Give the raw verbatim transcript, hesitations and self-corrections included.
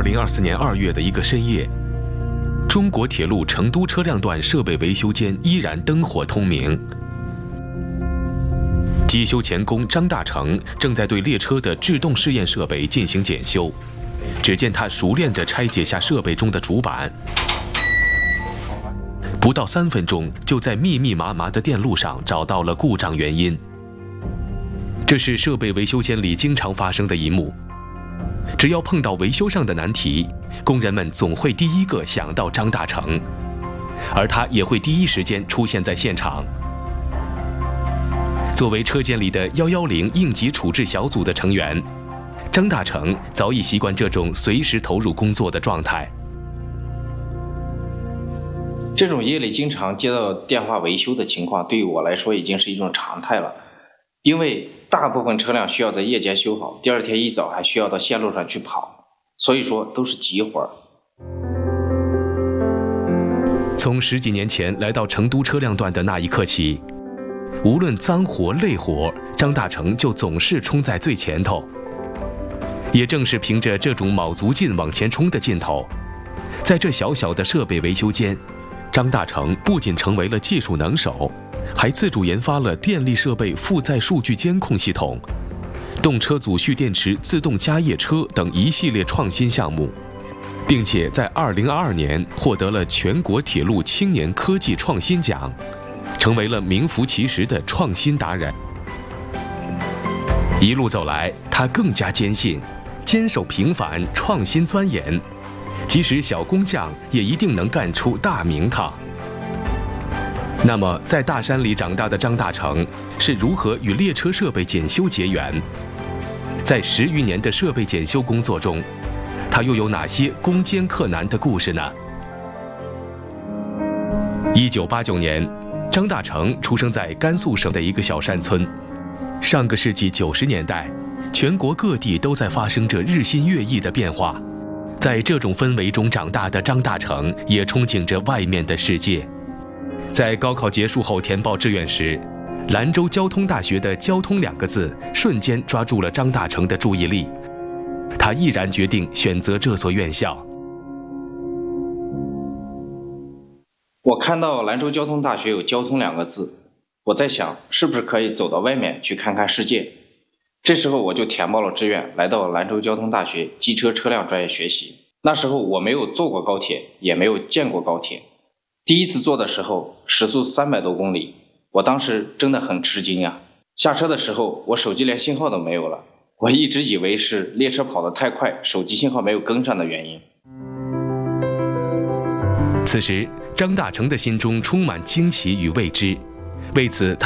零二四年二月的一个深夜，中国铁路成都车辆段设备维修间依然灯火通明。机修钳工张大成正在对列车的制动试验设备进行检修，只见他熟练地拆解下设备中的主板，不到三分钟就在密密麻麻的电路上找到了故障原因。这是设备维修间里经常发生的一幕。只要碰到维修上的难题，工人们总会第一个想到张大成，而他也会第一时间出现在现场。作为车间里的一一零应急处置小组的成员，张大成早已习惯这种随时投入工作的状态。 这种夜里经常接到电话维修的情况，对于我来说已经是一种常态了。因为大部分车辆需要在夜间修好，第二天一早还需要到线路上去跑，所以说都是急活儿。 从十几年前来到成都车辆段的那一刻起，无论脏活累活，张大成就总是冲在最前头。也正是凭着这种卯足劲往前冲的劲头，在这小小的设备维修间，张大成不仅成为了技术能手，还自主研发了电力设备负载数据监控系统、动车组蓄电池自动加液车等一系列创新项目，并且在二零二二年获得了全国铁路青年科技创新奖，成为了名副其实的创新达人。一路走来，他更加坚信，坚守平凡，创新钻研，即使小工匠也一定能干出大名堂。那么，在大山里长大的张大成是如何与列车设备检修结缘？在十余年的设备检修工作中，他又有哪些攻坚克难的故事呢？一九八九年，张大成出生在甘肃省的一个小山村。上个世纪九十年代，全国各地都在发生着日新月异的变化。在这种氛围中长大的张大成也憧憬着外面的世界。在高考结束后填报志愿时，兰州交通大学的“交通”两个字瞬间抓住了张大成的注意力，他毅然决定选择这所院校。 我看到兰州交通大学有“交通”两个字，我在想是不是可以走到外面去看看世界。这时候我就填报了志愿，来到兰州交通大学机车车辆专业学习。那时候我没有坐过高铁，也没有见过高铁，第一次坐的时候时速三百多公里，我当时真的很吃惊啊！下车的时候我手机连信号都没有了，我一直以为是列车跑得太快，手机信号没有跟上的原因。 此时张大成的心中充满惊奇与未知，为此